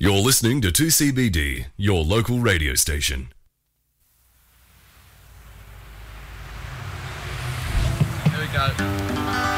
You're listening to 2CBD, your local radio station. Here we go.